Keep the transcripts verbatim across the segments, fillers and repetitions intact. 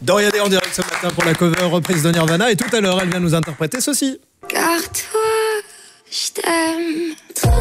Doria Day en direct ce matin pour la cover reprise de Nirvana. Et tout à l'heure, elle vient nous interpréter ceci. Car toi, je t'aime.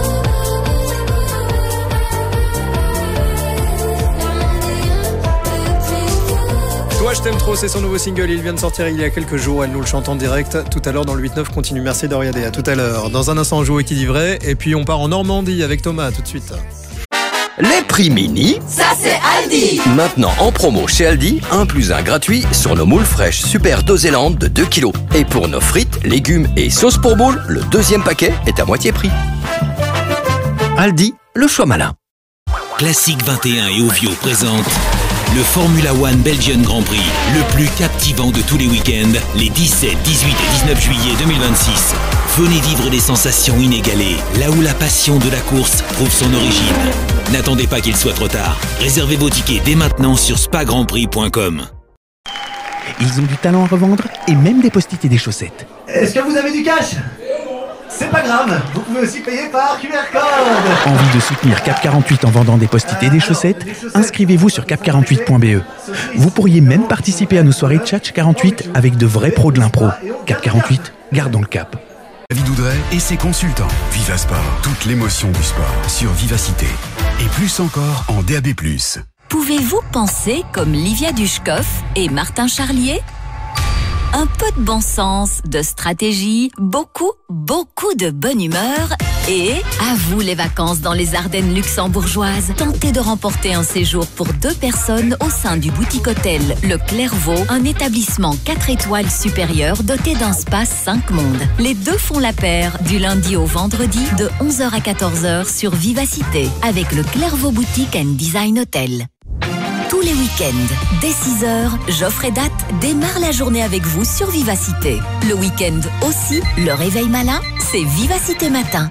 Toi je t'aime trop, c'est son nouveau single, il vient de sortir il y a quelques jours, elle nous le chante en direct tout à l'heure dans le huit neuf, continue, merci Doria Day, à tout à l'heure. Dans un instant on joue au qui dit vrai, et puis on part en Normandie avec Thomas, tout de suite. Les prix mini, ça c'est Aldi. Maintenant en promo chez Aldi, un plus un gratuit sur nos moules fraîches Super Doséland de deux kilos. Et pour nos frites, légumes et sauces pour boules, le deuxième paquet est à moitié prix. Aldi, le choix malin. Classique vingt et un et Ovio présente le Formula One Belgian Grand Prix, le plus captivant de tous les week-ends, les dix-sept, dix-huit et dix-neuf juillet deux mille vingt-six. Venez vivre des sensations inégalées, là où la passion de la course trouve son origine. N'attendez pas qu'il soit trop tard. Réservez vos tickets dès maintenant sur spa grand prix point com. Ils ont du talent à revendre et même des post-it et des chaussettes. Est-ce que vous avez du cash ? C'est pas grave, vous pouvez aussi payer par Q R code. Envie de soutenir Cap quarante-huit en vendant des post-it et des chaussettes ? Inscrivez-vous sur cap quarante-huit point b e. Vous pourriez même participer à nos soirées Tchatch quarante-huit avec de vrais pros de l'impro. Cap quarante-huit, gardons le cap. David Oudret et ses consultants. Vivasport, toute l'émotion du sport sur Vivacité. Et plus encore en D A B plus. Pouvez-vous penser comme Livia Dushkov et Martin Charlier ? Un peu de bon sens, de stratégie, beaucoup, beaucoup de bonne humeur et à vous les vacances dans les Ardennes luxembourgeoises. Tentez de remporter un séjour pour deux personnes au sein du boutique hôtel Le Clairvaux, un établissement quatre étoiles supérieur doté d'un spa cinq mondes. Les deux font la paire du lundi au vendredi de onze heures à quatorze heures sur Vivacité avec le Clairvaux Boutique and Design Hotel. Tous les week-ends, dès six heures, Joffre et Date démarre la journée avec vous sur Vivacité. Le week-end aussi, le réveil malin, c'est Vivacité Matin.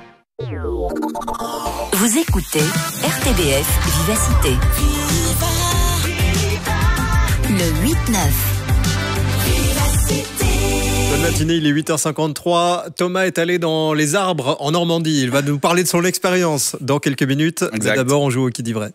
Vous écoutez R T B F Vivacité. Le huit neuf. Bonne matinée, il est huit heures cinquante-trois. Thomas est allé dans les arbres en Normandie. Il va nous parler de son expérience dans quelques minutes. Exact. Mais d'abord, on joue au qui dit vrai.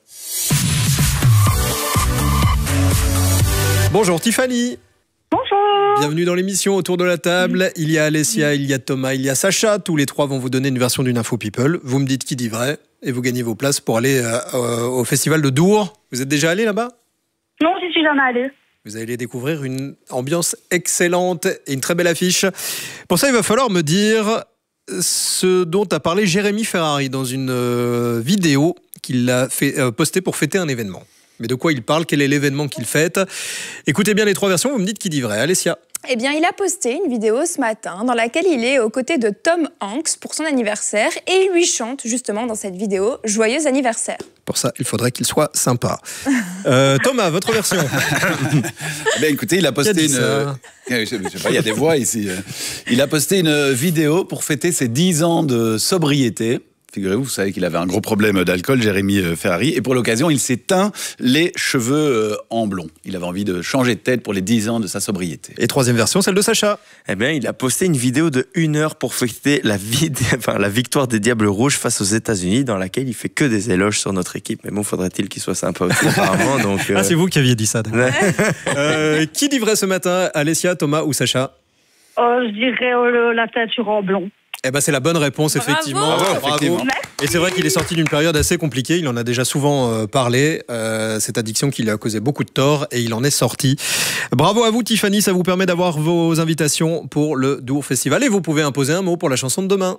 Bonjour Tiffany. Bonjour. Bienvenue dans l'émission autour de la table. Il y a Alessia, il y a Thomas, il y a Sacha. Tous les trois vont vous donner une version d'une info people. Vous me dites qui dit vrai et vous gagnez vos places pour aller euh, au festival de Dour. Vous êtes déjà allé là-bas ? Non, j'y suis jamais allée. Vous allez découvrir une ambiance excellente et une très belle affiche. Pour ça, il va falloir me dire ce dont a parlé Jérémy Ferrari dans une euh, vidéo qu'il a fait, euh, postée pour fêter un événement. Mais de quoi il parle ? Quel est l'événement qu'il fête ? Écoutez bien les trois versions, vous me dites qui dit vrai. Alessia. Eh bien, il a posté une vidéo ce matin dans laquelle il est aux côtés de Tom Hanks pour son anniversaire et il lui chante justement dans cette vidéo « Joyeux anniversaire ». Pour ça, il faudrait qu'il soit sympa. Euh, Thomas, votre version. Ben, écoutez, il a posté une... Euh, je sais pas, il y a des voix ici. Il a posté une vidéo pour fêter ses dix ans de sobriété. Figurez-vous, vous savez qu'il avait un gros problème d'alcool, Jérémy Ferrari, et pour l'occasion, il s'est teint les cheveux en blond. Il avait envie de changer de tête pour les dix ans de sa sobriété. Et troisième version, celle de Sacha. Eh bien, il a posté une vidéo de une heure pour fêter la, vid... enfin, la victoire des Diables Rouges face aux États-Unis, dans laquelle il fait que des éloges sur notre équipe. Mais bon, faudrait-il qu'il soit sympa aussi, apparemment. Donc, euh... Ah, c'est vous qui aviez dit ça. euh, qui dit vrai ce matin, Alessia, Thomas ou Sacha ? Oh, je dirais oh, la teinture en blond. Eh ben, c'est la bonne réponse, Bravo. effectivement. Bravo, Bravo. effectivement. Et c'est vrai qu'il est sorti d'une période assez compliquée. Il en a déjà souvent euh, parlé. Euh, cette addiction qui lui a causé beaucoup de tort et il en est sorti. Bravo à vous, Tiffany. Ça vous permet d'avoir vos invitations pour le Dour Festival. Et vous pouvez imposer un mot pour la chanson de demain.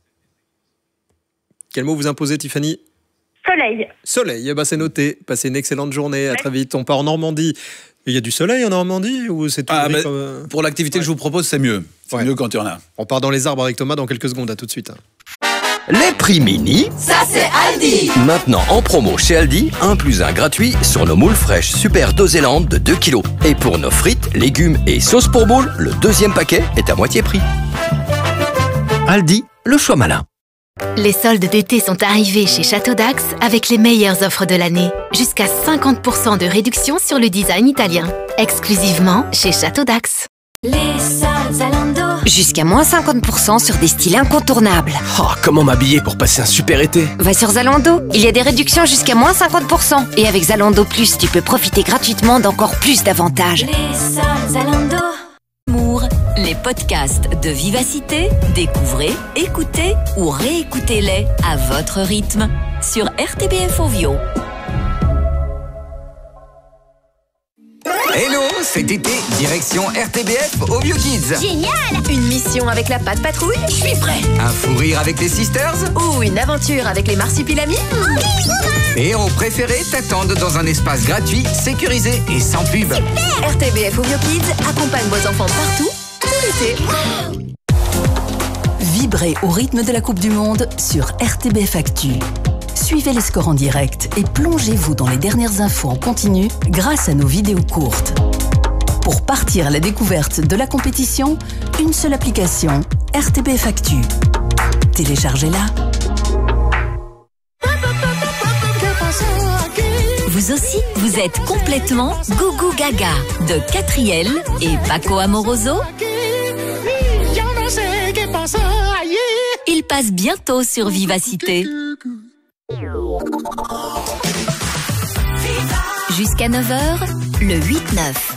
Quel mot vous imposez, Tiffany ? Soleil. Soleil. Eh ben, c'est noté. Passez une excellente journée. À très vite. On part en Normandie. Il y a du soleil en Normandie ou c'est tout ah, gris bah, comme... Pour l'activité ouais. que je vous propose, c'est mieux. C'est ouais. mieux quand il y en a. On part dans les arbres avec Thomas dans quelques secondes. À tout de suite. Les prix mini, ça c'est Aldi. Maintenant en promo chez Aldi, un plus un gratuit sur nos moules fraîches Super Doséland de deux kilos. Et pour nos frites, légumes et sauces pour boules, le deuxième paquet est à moitié prix. Aldi, le choix malin. Les soldes d'été sont arrivés chez Château Dax avec les meilleures offres de l'année. Jusqu'à cinquante pour cent de réduction sur le design italien. Exclusivement chez Château Dax. Les soldes Zalando. Jusqu'à moins cinquante pour cent sur des styles incontournables. Oh, comment m'habiller pour passer un super été? Va sur Zalando, il y a des réductions jusqu'à moins cinquante pour cent. Et avec Zalando Plus, tu peux profiter gratuitement d'encore plus d'avantages. Les soldes Zalando. Moore, les podcasts de Vivacité, découvrez, écoutez ou réécoutez-les à votre rythme sur R T B F Ovio. Hello, cet été, direction R T B F Ovio Kids. Génial! Une mission avec la Patte Patrouille? Je suis prêt! Un fou rire avec les Sisters? Ou une aventure avec les Marsupilamis? Tes héros préférés t'attendent dans un espace gratuit, sécurisé et sans pub. Super! R T B F Ovio Kids accompagne vos enfants partout, tout l'été. Vibrez au rythme de la Coupe du Monde sur R T B F Actu. Suivez les scores en direct et plongez-vous dans les dernières infos en continu grâce à nos vidéos courtes. Pour partir à la découverte de la compétition, une seule application, R T B F Actu. Téléchargez-la. Vous aussi, vous êtes complètement gougou gaga de Catriel et Paco Amoroso. Il passe bientôt sur Vivacité. Jusqu'à neuf heures, le huit neuf.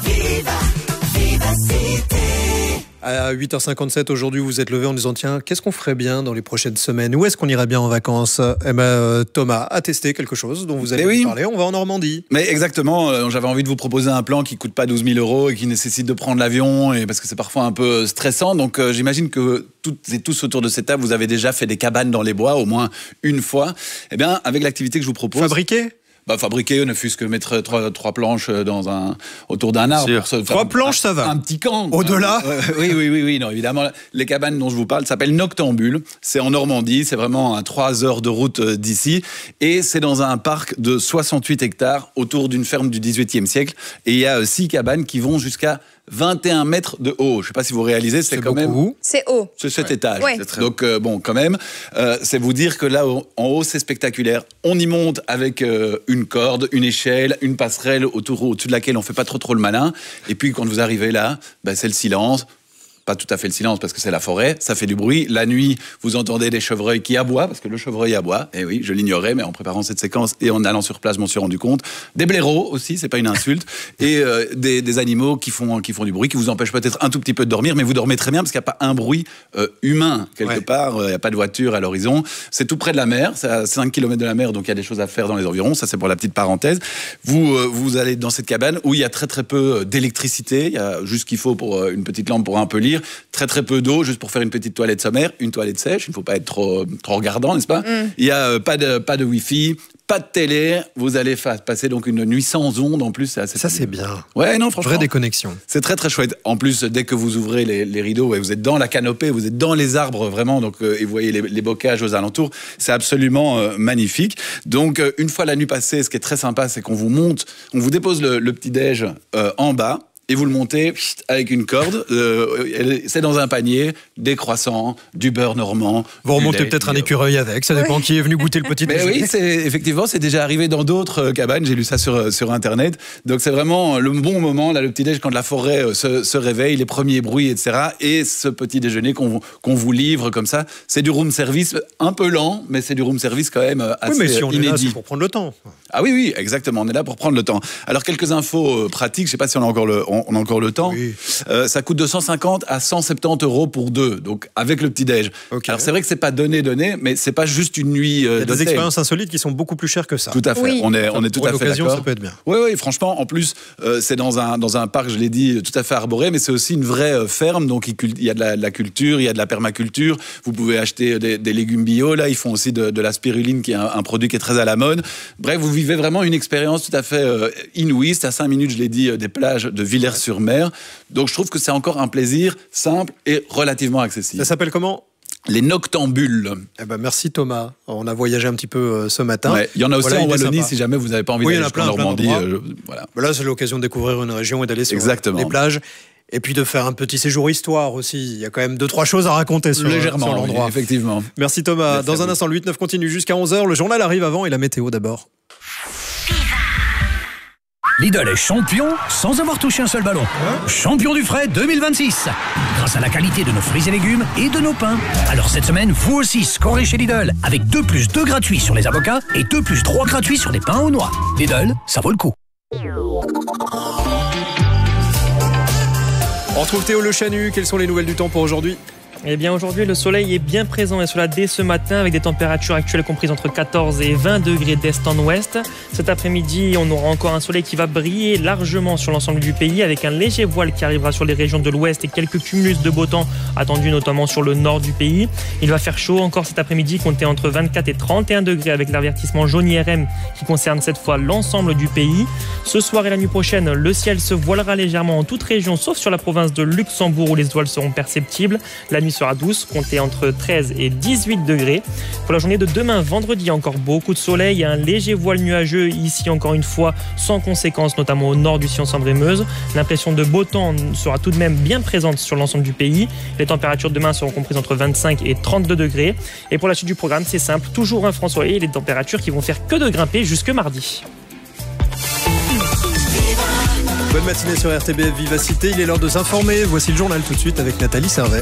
À huit heures cinquante-sept aujourd'hui, vous êtes levé en disant tiens, qu'est-ce qu'on ferait bien dans les prochaines semaines? Où est-ce qu'on irait bien en vacances? Eh ben, euh, Thomas a testé quelque chose dont vous allez oui. nous parler. On va en Normandie. Mais exactement, euh, j'avais envie de vous proposer un plan qui coûte pas douze mille euros et qui nécessite de prendre l'avion, et parce que c'est parfois un peu stressant. Donc euh, j'imagine que toutes et tous autour de cette table, vous avez déjà fait des cabanes dans les bois au moins une fois. Eh bien, avec l'activité que je vous propose. Fabriquer? Bah, fabriquer, ne fût-ce que mettre trois, trois planches dans un, autour d'un arbre. Se trois planches, un, ça va. Un petit camp. Au-delà euh, Oui, oui, oui, oui, non, évidemment. Les cabanes dont je vous parle s'appellent Noctambule. C'est en Normandie. C'est vraiment à trois heures de route d'ici. Et c'est dans un parc de soixante-huit hectares autour d'une ferme du dix-huitième siècle. Et il y a six cabanes qui vont jusqu'à vingt et un mètres de haut. Je ne sais pas si vous réalisez, c'est, c'est quand beaucoup. Même... C'est haut. C'est sept ouais. étages. Ouais. C'est Donc, euh, bon, quand même, euh, c'est vous dire que là, en haut, c'est spectaculaire. On y monte avec euh, une corde, une échelle, une passerelle autour, au-dessus de laquelle on ne fait pas trop trop le malin. Et puis, quand vous arrivez là, bah, c'est le silence. Pas tout à fait le silence parce que c'est la forêt, ça fait du bruit. La nuit, vous entendez des chevreuils qui aboient, parce que le chevreuil aboie. Et oui, je l'ignorais, mais en préparant cette séquence et en allant sur place, je m'en suis rendu compte. Des blaireaux aussi, c'est pas une insulte. Et euh, des, des animaux qui font, qui font du bruit, qui vous empêchent peut-être un tout petit peu de dormir, mais vous dormez très bien parce qu'il n'y a pas un bruit euh, humain quelque ouais. part. Il n'y a pas de voiture à l'horizon. C'est tout près de la mer, c'est à cinq kilomètres de la mer, donc il y a des choses à faire dans les environs. Ça, c'est pour la petite parenthèse. Vous, euh, vous allez dans cette cabane où il y a très très peu d'électricité. Il y a juste ce qu'il faut pour euh, une petite lampe pour un peu lire. Très très peu d'eau, juste pour faire une petite toilette sommaire, une toilette sèche, il ne faut pas être trop, trop regardant, n'est-ce pas? mm. Il n'y a euh, pas, de, pas de Wi-Fi, pas de télé, vous allez fa- passer donc une nuit sans ondes en plus. C'est assez Ça, c'est bien. Ouais, non, franchement. Vraie déconnexion. C'est très très chouette. En plus, dès que vous ouvrez les, les rideaux, ouais, vous êtes dans la canopée, vous êtes dans les arbres vraiment, donc, euh, et vous voyez les, les bocages aux alentours. C'est absolument euh, magnifique. Donc, euh, une fois la nuit passée, ce qui est très sympa, c'est qu'on vous monte, on vous dépose le, le petit-déj euh, en bas. Et vous le montez avec une corde, euh, c'est dans un panier, des croissants, du beurre normand. Vous remontez peut-être un écureuil avec, ça dépend oui. qui est venu goûter le petit déjeuner. Mais oui, c'est, effectivement, c'est déjà arrivé dans d'autres cabanes, j'ai lu ça sur, sur Internet. Donc c'est vraiment le bon moment, là, le petit-déj, quand la forêt se, se réveille, les premiers bruits, et cetera. Et ce petit déjeuner qu'on, qu'on vous livre comme ça, c'est du room service, un peu lent, mais c'est du room service quand même assez inédit. Oui, mais si on inédit. Est là, c'est pour prendre le temps. Ah oui, oui, exactement, on est là pour prendre le temps. Alors, quelques infos pratiques, je ne sais pas si on a encore le... On, on a encore le temps. Oui. Euh, ça coûte de cent cinquante à cent soixante-dix euros pour deux, donc avec le petit-déj. Okay. Alors c'est vrai que c'est pas donné, donné, mais c'est pas juste une nuit euh, Il y a des expériences insolites qui sont beaucoup plus chères que ça. Tout à fait, oui. on est, on est tout pour à fait d'accord. Ça peut être bien. Oui, oui, franchement, en plus, euh, c'est dans un, dans un parc, je l'ai dit, tout à fait arboré, mais c'est aussi une vraie euh, ferme, donc il y a de la, de la culture, il y a de la permaculture, vous pouvez acheter des, des légumes bio, là, ils font aussi de, de la spiruline, qui est un, un produit qui est très à la mode. Bref, vous vivez vraiment une expérience tout à fait euh, inouïe. C'est à cinq minutes, je l'ai dit, euh, des plages de Villers-sur-Mer. Donc je trouve que c'est encore un plaisir simple et relativement accessible. Ça s'appelle comment ? Les Noctambules. Eh ben merci Thomas. On a voyagé un petit peu euh, ce matin. Ouais, il y en a aussi voilà, en Wallonie si jamais vous n'avez pas envie oui, d'aller jusqu'en Normandie. Euh, voilà. Là c'est l'occasion de découvrir une région et d'aller sur Exactement. les plages. Et puis de faire un petit séjour histoire aussi. Il y a quand même deux, trois choses à raconter sur, Légèrement, sur l'endroit. Oui, effectivement. Merci Thomas. Merci Dans un instant, le huit neuf continue jusqu'à onze heures. Le journal arrive avant et la météo d'abord. Lidl est champion sans avoir touché un seul ballon. Champion du frais deux mille vingt-six. Grâce à la qualité de nos fruits et légumes et de nos pains. Alors cette semaine, vous aussi scorez chez Lidl avec deux plus deux gratuits sur les avocats et deux plus trois gratuits sur les pains aux noix. Lidl, ça vaut le coup. On retrouve Théo Le Chanu. Quelles sont les nouvelles du temps pour aujourd'hui ? Eh bien aujourd'hui le soleil est bien présent et cela dès ce matin avec des températures actuelles comprises entre quatorze et vingt degrés d'est en ouest. Cet après-midi on aura encore un soleil qui va briller largement sur l'ensemble du pays avec un léger voile qui arrivera sur les régions de l'ouest et quelques cumulus de beau temps attendus notamment sur le nord du pays. Il va faire chaud encore cet après-midi, compter entre vingt-quatre et trente et un degrés avec l'avertissement jaune I R M qui concerne cette fois l'ensemble du pays. Ce soir et la nuit prochaine le ciel se voilera légèrement en toute région sauf sur la province de Luxembourg où les étoiles seront perceptibles. La nuit sera douce, comptez entre treize et dix-huit degrés. Pour la journée de demain, vendredi, encore beaucoup de soleil, un léger voile nuageux ici encore une fois, sans conséquence, notamment au nord du sillon Sambre-et-Meuse. L'impression de beau temps sera tout de même bien présente sur l'ensemble du pays. Les températures demain seront comprises entre vingt-cinq et trente-deux degrés. Et pour la suite du programme, c'est simple, toujours un franc soleil et les températures qui vont faire que de grimper jusque mardi. Bonne matinée sur R T B F Vivacité, il est l'heure de s'informer. Voici le journal tout de suite avec Nathalie Servet.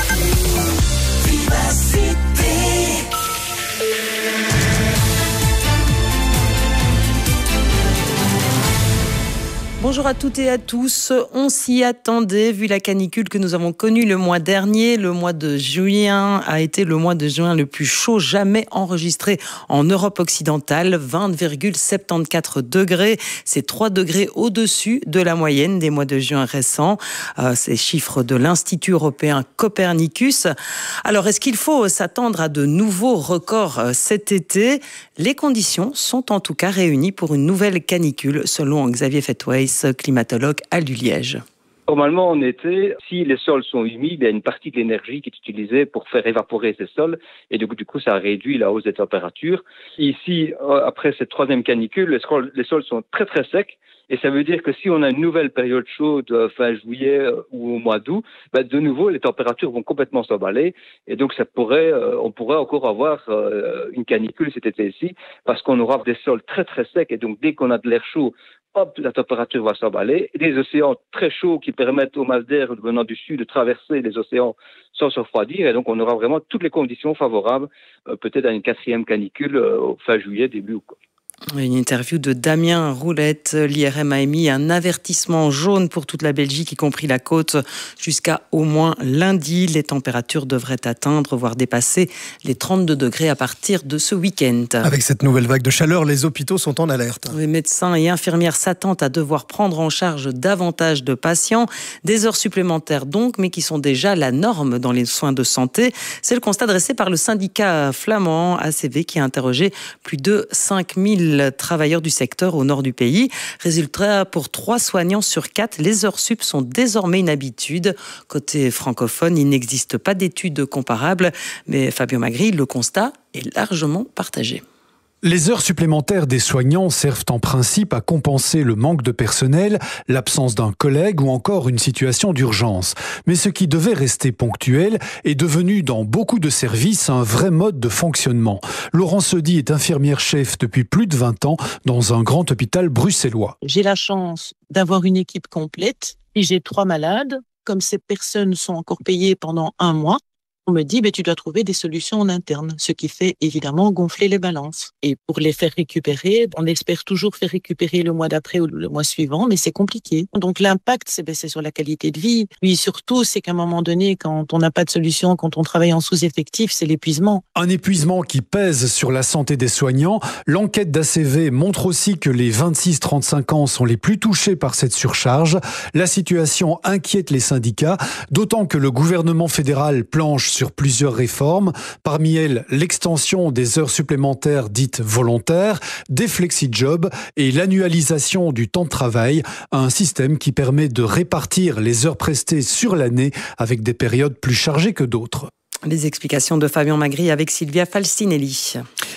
Bonjour à toutes et à tous. On s'y attendait vu la canicule que nous avons connue le mois dernier. Le mois de juin a été le mois de juin le plus chaud jamais enregistré en Europe occidentale. vingt virgule soixante-quatorze degrés. C'est trois degrés au-dessus de la moyenne des mois de juin récents. Euh, ces chiffres de l'Institut européen Copernicus. Alors, est-ce qu'il faut s'attendre à de nouveaux records cet été ? Les conditions sont en tout cas réunies pour une nouvelle canicule, selon Xavier Fetways, climatologue à Liège. Normalement, en été, si les sols sont humides, il y a une partie de l'énergie qui est utilisée pour faire évaporer ces sols, et du coup, du coup ça réduit la hausse des températures. Ici, après cette troisième canicule, les sols, les sols sont très très secs, et ça veut dire que si on a une nouvelle période chaude fin juillet ou au mois d'août, ben de nouveau les températures vont complètement s'emballer, et donc ça pourrait, on pourrait encore avoir une canicule cet été-ci, parce qu'on aura des sols très très secs, et donc dès qu'on a de l'air chaud, hop, la température va s'emballer. Et des océans très chauds qui permettent aux masses d'air venant du sud de traverser les océans sans se refroidir. Et donc, on aura vraiment toutes les conditions favorables, euh, peut-être à une quatrième canicule euh, fin juillet, début août. Une interview de Damien Roulette. L'I R M a émis un avertissement jaune pour toute la Belgique, y compris la côte, jusqu'à au moins lundi. Les températures devraient atteindre, voire dépasser les trente-deux degrés à partir de ce week-end. Avec cette nouvelle vague de chaleur, les hôpitaux sont en alerte. Les médecins et infirmières s'attendent à devoir prendre en charge davantage de patients. Des heures supplémentaires donc, mais qui sont déjà la norme dans les soins de santé. C'est le constat dressé par le syndicat flamand A C V qui a interrogé plus de cinq mille travailleurs du secteur au nord du pays. Résultat, pour trois soignants sur quatre, les heures sup sont désormais une habitude. Côté francophone, il n'existe pas d'études comparables, mais Fabio Magri, le constat est largement partagé. Les heures supplémentaires des soignants servent en principe à compenser le manque de personnel, l'absence d'un collègue ou encore une situation d'urgence. Mais ce qui devait rester ponctuel est devenu dans beaucoup de services un vrai mode de fonctionnement. Laurence Seudy est infirmière-chef depuis plus de vingt ans dans un grand hôpital bruxellois. J'ai la chance d'avoir une équipe complète et j'ai trois malades. Comme ces personnes sont encore payées pendant un mois, on me dit, ben, tu dois trouver des solutions en interne, ce qui fait évidemment gonfler les balances. Et pour les faire récupérer, on espère toujours faire récupérer le mois d'après ou le mois suivant, mais c'est compliqué. Donc l'impact, c'est, ben, c'est sur la qualité de vie. Puis surtout, c'est qu'à un moment donné, quand on n'a pas de solution, quand on travaille en sous-effectif, c'est l'épuisement. Un épuisement qui pèse sur la santé des soignants. L'enquête d'A C V montre aussi que les vingt-six trente-cinq ans sont les plus touchés par cette surcharge. La situation inquiète les syndicats, d'autant que le gouvernement fédéral planche sur plusieurs réformes, parmi elles l'extension des heures supplémentaires dites volontaires, des flexi-jobs et l'annualisation du temps de travail, un système qui permet de répartir les heures prestées sur l'année avec des périodes plus chargées que d'autres. Les explications de Fabien Magri avec Sylvia Falcinelli.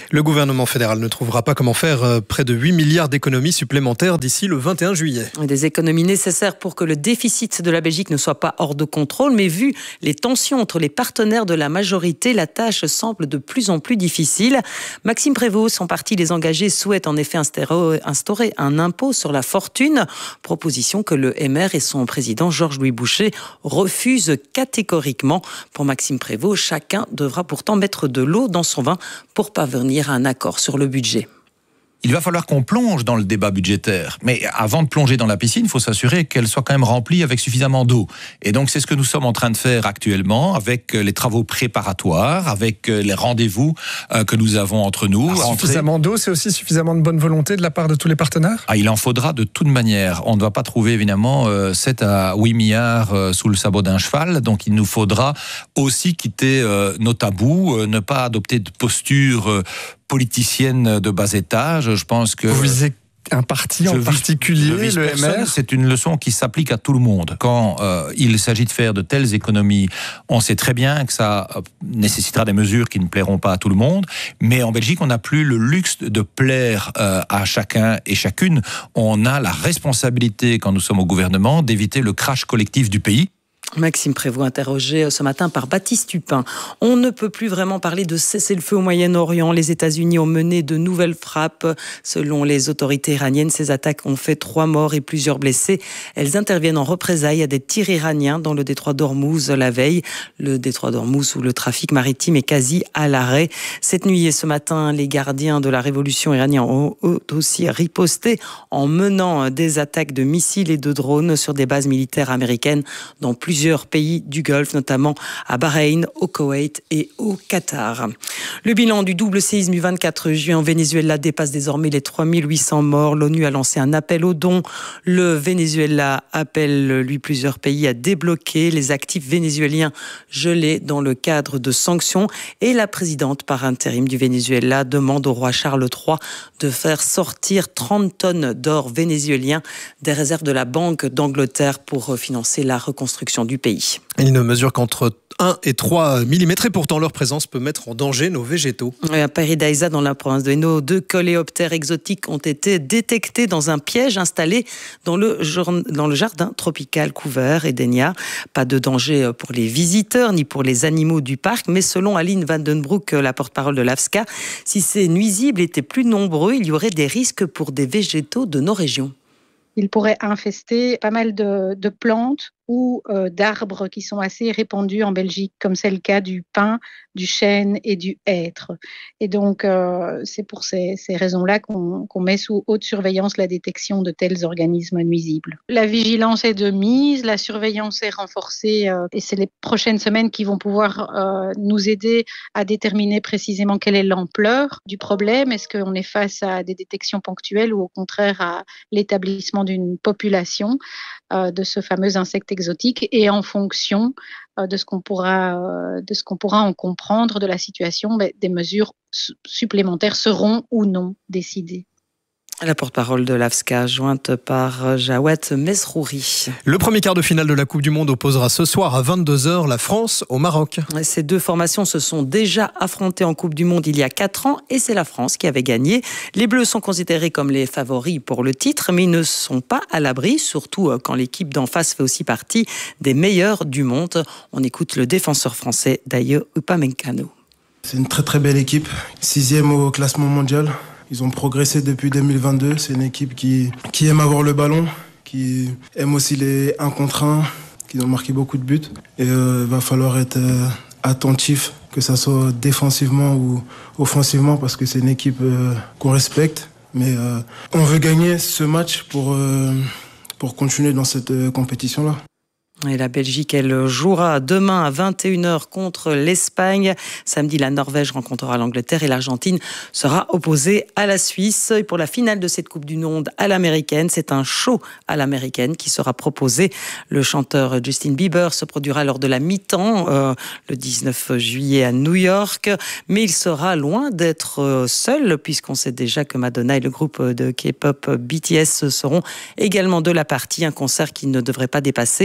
Le gouvernement fédéral ne trouvera pas comment faire près de huit milliards d'économies supplémentaires d'ici le vingt et un juillet. Des économies nécessaires pour que le déficit de la Belgique ne soit pas hors de contrôle, mais vu les tensions entre les partenaires de la majorité, la tâche semble de plus en plus difficile. Maxime Prévost, son parti Les Engagés, souhaite en effet instaurer un impôt sur la fortune, proposition que le M R et son président Georges-Louis Boucher refusent catégoriquement. Pour Maxime Prévost, chacun devra pourtant mettre de l'eau dans son vin pour parvenir à un accord sur le budget. Il va falloir qu'on plonge dans le débat budgétaire. Mais avant de plonger dans la piscine, il faut s'assurer qu'elle soit quand même remplie avec suffisamment d'eau. Et donc, c'est ce que nous sommes en train de faire actuellement avec les travaux préparatoires, avec les rendez-vous que nous avons entre nous. Alors, suffisamment d'eau, c'est aussi suffisamment de bonne volonté de la part de tous les partenaires ? Ah, il en faudra de toute manière. On ne va pas trouver évidemment sept à huit milliards sous le sabot d'un cheval. Donc, il nous faudra aussi quitter nos tabous, ne pas adopter de posture politicienne de bas étage. Je pense que... Vous visez un parti en particulier, le M R ? C'est une leçon qui s'applique à tout le monde. Quand euh, il s'agit de faire de telles économies, on sait très bien que ça nécessitera des mesures qui ne plairont pas à tout le monde, mais en Belgique, on n'a plus le luxe de plaire euh, à chacun et chacune. On a la responsabilité, quand nous sommes au gouvernement, d'éviter le crash collectif du pays. Maxime Prévost, interrogé ce matin par Baptiste Tupin. On ne peut plus vraiment parler de cessez-le-feu au Moyen-Orient. Les États-Unis ont mené de nouvelles frappes. Selon les autorités iraniennes, ces attaques ont fait trois morts et plusieurs blessés. Elles interviennent en représailles à des tirs iraniens dans le détroit d'Ormuz la veille. Le détroit d'Ormuz où le trafic maritime est quasi à l'arrêt. Cette nuit et ce matin, les gardiens de la révolution iranienne ont aussi riposté en menant des attaques de missiles et de drones sur des bases militaires américaines dans plusieurs pays du Golfe, notamment à Bahreïn, au Koweït et au Qatar. Le bilan du double séisme du vingt-quatre juin en Venezuela dépasse désormais les trois mille huit cents morts. L'ONU a lancé un appel aux dons. Le Venezuela appelle, lui, plusieurs pays à débloquer les actifs vénézuéliens gelés dans le cadre de sanctions. Et la présidente par intérim du Venezuela demande au roi Charles trois de faire sortir trente tonnes d'or vénézuélien des réserves de la Banque d'Angleterre pour financer la reconstruction du pays. Ils ne mesurent qu'entre un et trois millimètres et pourtant leur présence peut mettre en danger nos végétaux. À Paradisa, dans la province de Hainaut, deux coléoptères exotiques ont été détectés dans un piège installé dans le, dans le jardin tropical couvert Edenia. Pas de danger pour les visiteurs ni pour les animaux du parc, mais selon Aline Vandenbroek, la porte-parole de l'A F S C A, si ces nuisibles étaient plus nombreux, il y aurait des risques pour des végétaux de nos régions. Il pourrait infester pas mal de, de plantes ou euh, d'arbres qui sont assez répandus en Belgique, comme c'est le cas du pin, du chêne et du hêtre. Et donc, euh, c'est pour ces, ces raisons-là qu'on, qu'on met sous haute surveillance la détection de tels organismes nuisibles. La vigilance est de mise, la surveillance est renforcée euh, et c'est les prochaines semaines qui vont pouvoir euh, nous aider à déterminer précisément quelle est l'ampleur du problème. Est-ce qu'on est face à des détections ponctuelles ou au contraire à l'établissement d'une population euh, de ce fameux insecte exotique, et en fonction euh, de ce qu'on pourra, euh, de ce qu'on pourra en comprendre de la situation, ben, des mesures su- supplémentaires seront ou non décidées. La porte-parole de l'A F S C A, jointe par Jawed Mesrouri. Le premier quart de finale de la Coupe du Monde opposera ce soir à vingt-deux heures la France au Maroc. Ces deux formations se sont déjà affrontées en Coupe du Monde il y a quatre ans et c'est la France qui avait gagné. Les Bleus sont considérés comme les favoris pour le titre, mais ils ne sont pas à l'abri, surtout quand l'équipe d'en face fait aussi partie des meilleurs du monde. On écoute le défenseur français Dayo Upamecano. C'est une très très belle équipe, sixième au classement mondial. Ils ont progressé depuis deux mille vingt-deux. C'est une équipe qui, qui aime avoir le ballon, qui aime aussi les un contre un, qui ont marqué beaucoup de buts. Et il euh, va falloir être euh, attentif, que ça soit défensivement ou offensivement, parce que c'est une équipe euh, qu'on respecte. Mais euh, on veut gagner ce match pour, euh, pour continuer dans cette euh, compétition-là. Et la Belgique, elle jouera demain à vingt et une heures contre l'Espagne. Samedi, la Norvège rencontrera l'Angleterre et l'Argentine sera opposée à la Suisse. Et pour la finale de cette Coupe du Monde à l'américaine, c'est un show à l'américaine qui sera proposé. Le chanteur Justin Bieber se produira lors de la mi-temps euh, le dix-neuf juillet à New York. Mais il sera loin d'être seul puisqu'on sait déjà que Madonna et le groupe de K-pop B T S seront également de la partie. Un concert qui ne devrait pas dépasser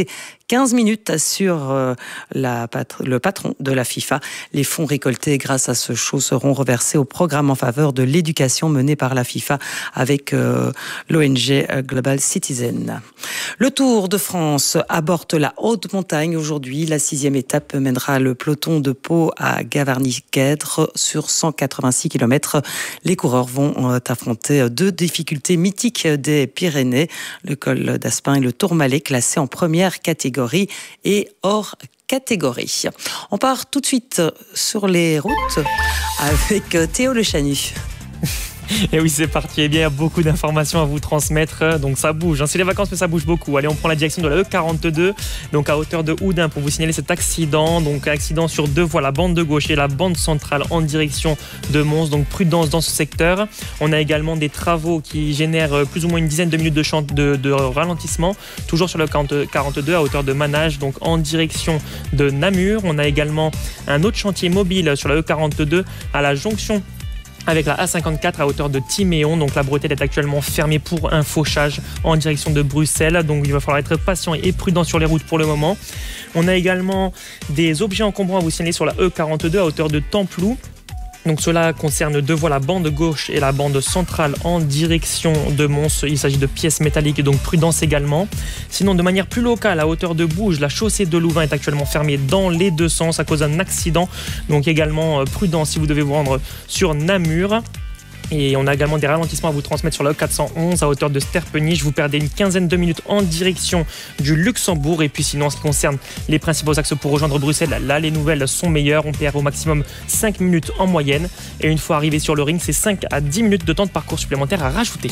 quinze minutes, assure euh, la pat- le patron de la FIFA. Les fonds récoltés grâce à ce show seront reversés au programme en faveur de l'éducation mené par la FIFA avec euh, l'O N G Global Citizen. Le Tour de France aborde la haute montagne aujourd'hui. La sixième étape mènera le peloton de Pau à Gavarnie-Guèdre sur cent quatre-vingt-six kilomètres. Les coureurs vont affronter deux difficultés mythiques des Pyrénées, le col d'Aspin et le Tourmalet, classés en première catégorie et hors catégorie. On part tout de suite sur les routes avec Théo Le Chanu. Et oui, c'est parti. Eh bien, il y a beaucoup d'informations à vous transmettre. Donc, ça bouge. C'est les vacances, mais ça bouge beaucoup. Allez, on prend la direction de la E quarante-deux, donc à hauteur de Houdin, pour vous signaler cet accident. Donc, accident sur deux voies, la bande de gauche et la bande centrale en direction de Mons. Donc, prudence dans ce secteur. On a également des travaux qui génèrent plus ou moins une dizaine de minutes de, chant- de, de ralentissement. Toujours sur le quarante-deux, à hauteur de Manage, donc en direction de Namur. On a également un autre chantier mobile sur la E quarante-deux à la jonction avec la A cinquante-quatre à hauteur de Timéon. Donc la bretelle est actuellement fermée pour un fauchage en direction de Bruxelles. Donc il va falloir être patient et prudent sur les routes pour le moment. On a également des objets encombrants à vous signaler sur la E quarante-deux à hauteur de Templou. Donc cela concerne deux voies, la bande gauche et la bande centrale en direction de Mons. Il s'agit de pièces métalliques, donc prudence également. Sinon, de manière plus locale, à hauteur de Bouges, la chaussée de Louvain est actuellement fermée dans les deux sens à cause d'un accident. Donc également prudence si vous devez vous rendre sur Namur. Et on a également des ralentissements à vous transmettre sur la E quatre cent onze à hauteur de Sterpenich. Vous perdez une quinzaine de minutes en direction du Luxembourg. Et puis sinon, en ce qui concerne les principaux axes pour rejoindre Bruxelles, là, les nouvelles sont meilleures. On perd au maximum cinq minutes en moyenne. Et une fois arrivé sur le ring, c'est cinq à dix minutes de temps de parcours supplémentaire à rajouter.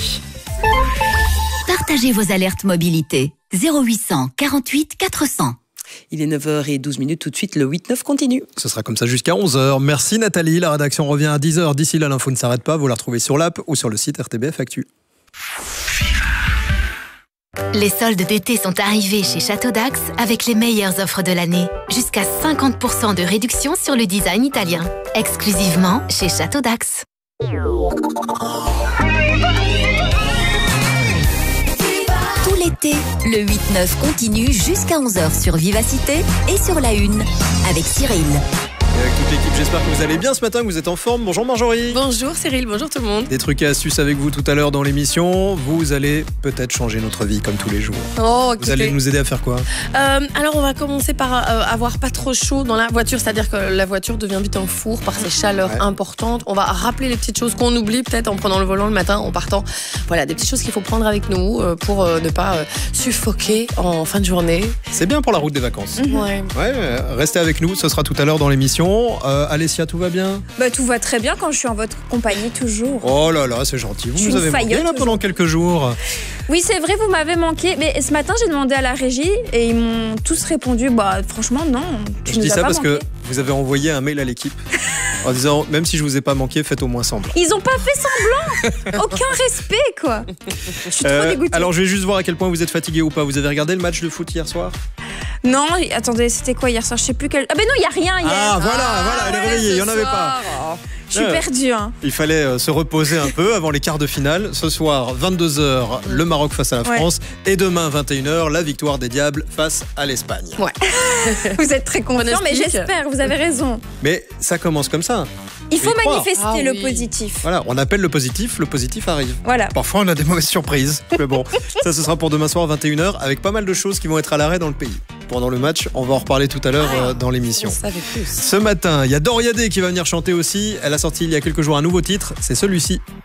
Partagez vos alertes mobilité. zéro huit cent quarante-huit quatre cents. Il est neuf heures douze minutes, tout de suite le huit neuf continue. Ce sera comme ça jusqu'à onze heures. Merci Nathalie, la rédaction revient à dix heures. D'ici là, l'info ne s'arrête pas, vous la retrouvez sur l'app ou sur le site R T B F Actu. Les soldes d'été sont arrivés chez Château d'Ax avec les meilleures offres de l'année. Jusqu'à cinquante pour cent de réduction sur le design italien. Exclusivement chez Château d'Ax. Tout l'été, le huit neuf continue jusqu'à onze heures sur Vivacité et sur la une avec Cyril. Et avec toute l'équipe, j'espère que vous allez bien ce matin, que vous êtes en forme. Bonjour Marjorie. Bonjour Cyril, bonjour tout le monde. Des trucs et astuces avec vous tout à l'heure dans l'émission. Vous allez peut-être changer notre vie comme tous les jours. Oh, vous allez nous aider à faire quoi? euh, Alors on va commencer par euh, avoir pas trop chaud dans la voiture, c'est-à-dire que la voiture devient vite un four par ces chaleurs ouais. importantes. On va rappeler les petites choses qu'on oublie peut-être en prenant le volant le matin, en partant. Voilà, des petites choses qu'il faut prendre avec nous euh, pour euh, ne pas euh, suffoquer en fin de journée. C'est bien pour la route des vacances. Mmh. Ouais. Ouais, restez avec nous, ce sera tout à l'heure dans l'émission. Euh, Alessia, tout va bien? Bah tout va très bien quand je suis en votre compagnie toujours. Oh là là, c'est gentil. Vous nous avez manqué là pendant quelques jours. Oui, c'est vrai, vous m'avez manqué. Mais ce matin, j'ai demandé à la régie et ils m'ont tous répondu, bah franchement non. Tu je nous dis as ça pas parce manqué. que vous avez envoyé un mail à l'équipe en disant même si je vous ai pas manqué, faites au moins semblant. Ils ont pas fait semblant. Aucun respect quoi. Je suis euh, trop dégoûtée. Alors je vais juste voir à quel point vous êtes fatigué ou pas. Vous avez regardé le match de foot hier soir? Non, attendez, c'était quoi hier soir? Je sais plus quel. Ah ben non, il y a rien hier. Ah voilà, ah, voilà, elle est réveillée, il y en avait pas. Oh, je suis euh, perdue. Hein. Il fallait euh, se reposer un peu avant les quarts de finale. Ce soir, vingt-deux heures, le Maroc face à la France. Ouais. Et demain, vingt et une heures, la victoire des Diables face à l'Espagne. Ouais. Vous êtes très confiants, mais j'espère, vous avez raison. Mais ça commence comme ça. Il faut manifester ah, le oui. positif. Voilà, on appelle le positif, le positif arrive. Voilà. Parfois, on a des mauvaises surprises. Mais bon, ça, ce sera pour demain soir, vingt et une heures, avec pas mal de choses qui vont être à l'arrêt dans le pays. Pendant le match, on va en reparler tout à l'heure ah, euh, dans l'émission. Ce matin, il y a Doria Day qui va venir chanter aussi. Elle a sorti il y a quelques jours un nouveau titre, c'est celui-ci.